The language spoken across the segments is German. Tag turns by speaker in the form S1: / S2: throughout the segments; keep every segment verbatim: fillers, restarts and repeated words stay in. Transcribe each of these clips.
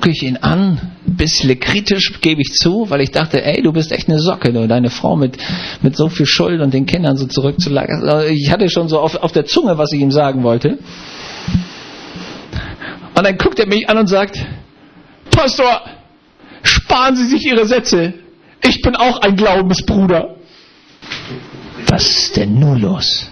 S1: gucke ich ihn an, ein bisschen kritisch, gebe ich zu, weil ich dachte, ey, du bist echt eine Socke, du, deine Frau mit, mit so viel Schuld und den Kindern so zurückzulagern. Also ich hatte schon so auf, auf der Zunge, was ich ihm sagen wollte. Und dann guckt er mich an und sagt, Pastor, sparen Sie sich Ihre Sätze. Ich bin auch ein Glaubensbruder. Was ist denn nun los?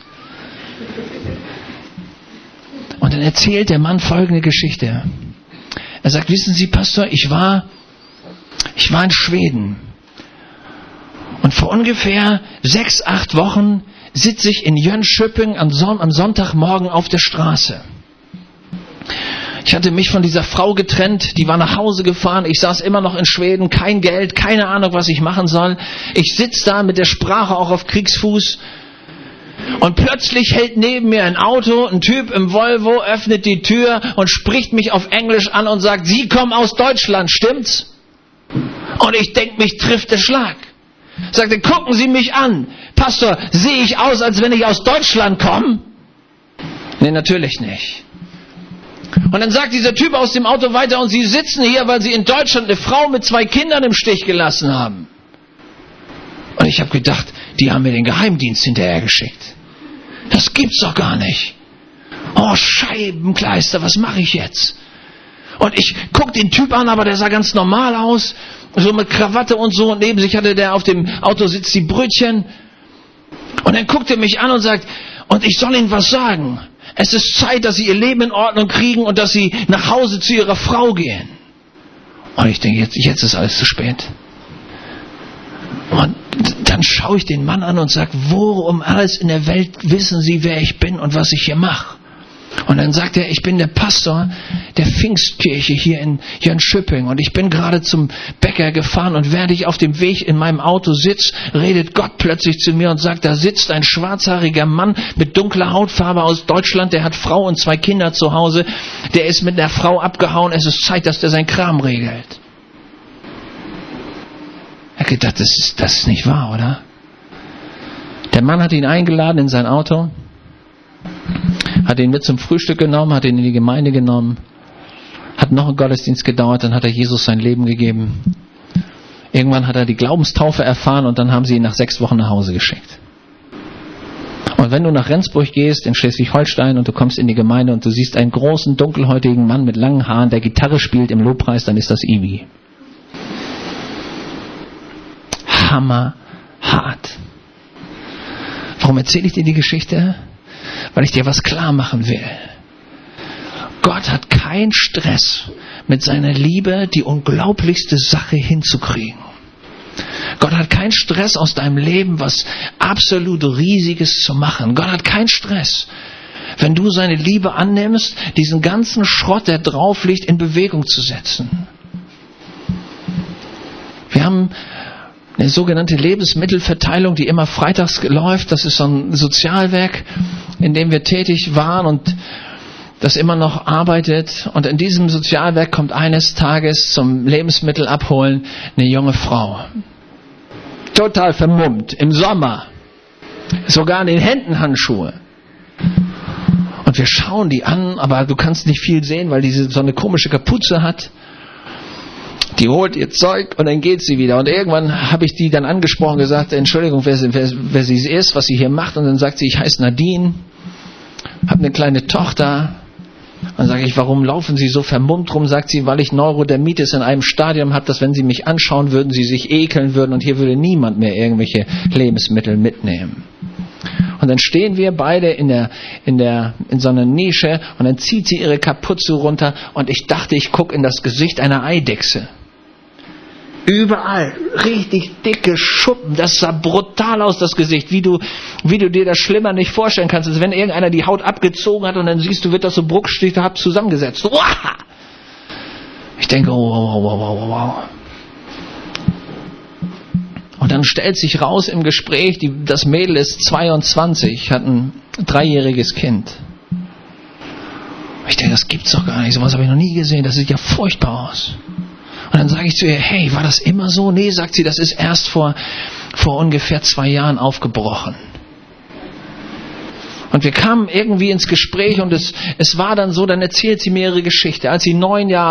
S1: Und dann erzählt der Mann folgende Geschichte. Er sagt, wissen Sie, Pastor, ich war, ich war in Schweden. Und vor ungefähr sechs, acht Wochen sitze ich in Jönköping am, Son- am Sonntagmorgen auf der Straße. Ich hatte mich von dieser Frau getrennt, die war nach Hause gefahren, ich saß immer noch in Schweden, kein Geld, keine Ahnung, was ich machen soll. Ich sitze da mit der Sprache auch auf Kriegsfuß und plötzlich hält neben mir ein Auto, ein Typ im Volvo, öffnet die Tür und spricht mich auf Englisch an und sagt, Sie kommen aus Deutschland, stimmt's? Und ich denke, mich trifft der Schlag. Sagte, gucken Sie mich an, Pastor, sehe ich aus, als wenn ich aus Deutschland komme? Nee, natürlich nicht. Und dann sagt dieser Typ aus dem Auto weiter, und Sie sitzen hier, weil Sie in Deutschland eine Frau mit zwei Kindern im Stich gelassen haben. Und ich habe gedacht, die haben mir den Geheimdienst hinterhergeschickt. Das gibt's doch gar nicht. Oh, Scheibenkleister, was mache ich jetzt? Und ich guck den Typ an, aber der sah ganz normal aus, so mit Krawatte und so, und neben sich hatte der auf dem Autositz die Brötchen. Und dann guckt er mich an und sagt, und ich soll Ihnen was sagen. Es ist Zeit, dass Sie Ihr Leben in Ordnung kriegen und dass Sie nach Hause zu Ihrer Frau gehen. Und ich denke, jetzt, jetzt ist alles zu spät. Und dann schaue ich den Mann an und sage, wo um alles in der Welt wissen Sie, wer ich bin und was ich hier mache? Und dann sagt er, ich bin der Pastor der Pfingstkirche hier in Jönköping und ich bin gerade zum Bäcker gefahren und während ich auf dem Weg in meinem Auto sitze, redet Gott plötzlich zu mir und sagt, da sitzt ein schwarzhaariger Mann mit dunkler Hautfarbe aus Deutschland, der hat Frau und zwei Kinder zu Hause, der ist mit einer Frau abgehauen, es ist Zeit, dass der seinen Kram regelt. Er hat gedacht, das ist, das ist nicht wahr, oder? Der Mann hat ihn eingeladen in sein Auto, hat ihn mit zum Frühstück genommen, hat ihn in die Gemeinde genommen, hat noch ein Gottesdienst gedauert, dann hat er Jesus sein Leben gegeben. Irgendwann hat er die Glaubenstaufe erfahren und dann haben sie ihn nach sechs Wochen nach Hause geschickt. Und wenn du nach Rendsburg gehst, in Schleswig-Holstein, und du kommst in die Gemeinde und du siehst einen großen, dunkelhäutigen Mann mit langen Haaren, der Gitarre spielt im Lobpreis, dann ist das Iwi. Hammerhart. Warum erzähle ich dir die Geschichte? Weil ich dir was klar machen will. Gott hat keinen Stress, mit seiner Liebe die unglaublichste Sache hinzukriegen. Gott hat keinen Stress, aus deinem Leben was absolut Riesiges zu machen. Gott hat keinen Stress, wenn du seine Liebe annimmst, diesen ganzen Schrott, der drauf liegt, in Bewegung zu setzen. Wir haben eine sogenannte Lebensmittelverteilung, die immer freitags läuft. Das ist so ein Sozialwerk, in dem wir tätig waren und das immer noch arbeitet. Und in diesem Sozialwerk kommt eines Tages zum Lebensmittel abholen eine junge Frau. Total vermummt, im Sommer. Sogar in den Händen Handschuhe. Und wir schauen die an, aber du kannst nicht viel sehen, weil diese so eine komische Kapuze hat. Die holt ihr Zeug und dann geht sie wieder. Und irgendwann habe ich die dann angesprochen, gesagt, Entschuldigung, wer sie, wer, wer sie ist, was sie hier macht. Und dann sagt sie, ich heiße Nadine, habe eine kleine Tochter. Dann sage ich, warum laufen Sie so vermummt rum? Sagt sie, weil ich Neurodermitis in einem Stadium habe, dass wenn Sie mich anschauen würden, Sie sich ekeln würden und hier würde niemand mehr irgendwelche Lebensmittel mitnehmen. Und dann stehen wir beide in der, in der, in so einer Nische und dann zieht sie ihre Kapuze runter und ich dachte, ich gucke in das Gesicht einer Eidechse. Überall richtig dicke Schuppen, das sah brutal aus, das Gesicht, wie du, wie du dir das schlimmer nicht vorstellen kannst, als wenn irgendeiner die Haut abgezogen hat und dann siehst du, wird das so bruchstichhaft zusammengesetzt. Uah! Ich denke, oh, wow, wow, wow, wow. Und dann stellt sich raus im Gespräch, die, das Mädel ist zweiundzwanzig, hat ein dreijähriges Kind. Ich denke, das gibt's doch gar nicht, sowas habe ich noch nie gesehen, das sieht ja furchtbar aus. Und dann sage ich zu ihr, hey, war das immer so? Nee, sagt sie, das ist erst vor, vor ungefähr zwei Jahren aufgebrochen. Und wir kamen irgendwie ins Gespräch und es, es war dann so, dann erzählt sie mir ihre Geschichte. Als sie neun Jahre